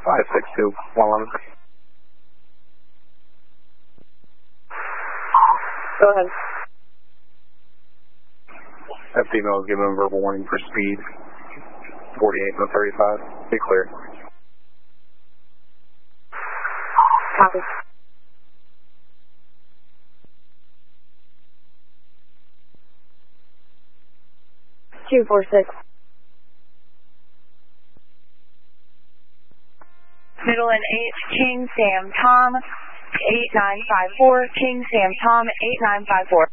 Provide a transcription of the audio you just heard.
562 111. Go ahead. That female is given a verbal warning for speed. 48 and 35. Be clear. Copy. Two 4-6. Middle and 8, King Sam Tom, 8954, King Sam Tom, 8954.